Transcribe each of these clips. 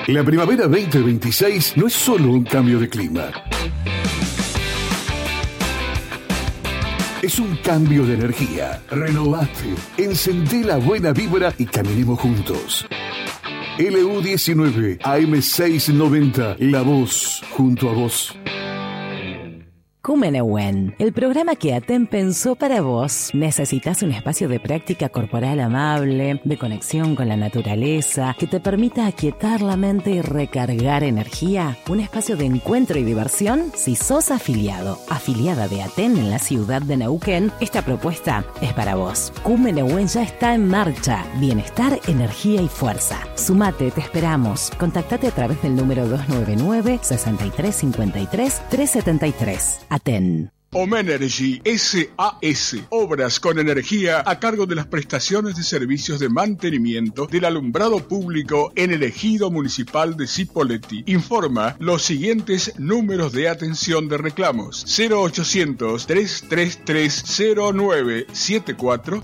La primavera 2026 no es solo un cambio de clima. Es un cambio de energía. Renovate, encendé la buena vibra y caminemos juntos. LU19 AM690, la voz junto a vos. Cumenehuen, el programa que Aten pensó para vos. ¿Necesitas un espacio de práctica corporal amable, de conexión con la naturaleza, que te permita aquietar la mente y recargar energía? ¿Un espacio de encuentro y diversión? Si sos afiliada de Aten en la ciudad de Neuquén, esta propuesta es para vos. Cumenehuen ya está en marcha. Bienestar, energía y fuerza. Sumate, te esperamos. Contactate a través del número 299-6353-373. Aten. Omenergy SAS, obras con energía a cargo de las prestaciones de servicios de mantenimiento del alumbrado público en el ejido municipal de Cipolletti. Informa los siguientes números de atención de reclamos: 0800-333-0974,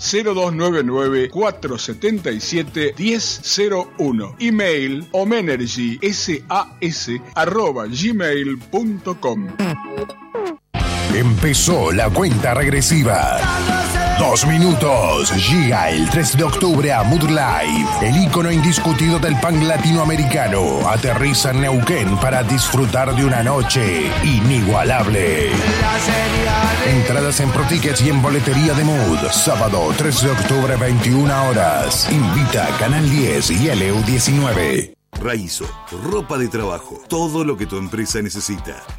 0299-477-1001. Email omenergysas@gmail.com. Empezó la cuenta regresiva. 2 minutos. Llega el 3 de octubre a Mood Live, el ícono indiscutido del punk latinoamericano. Aterriza en Neuquén para disfrutar de una noche inigualable. Entradas en ProTickets y en boletería de Mood. Sábado 3 de octubre, 21 horas. Invita a Canal 10 y LU19. Raizo, ropa de trabajo, todo lo que tu empresa necesita.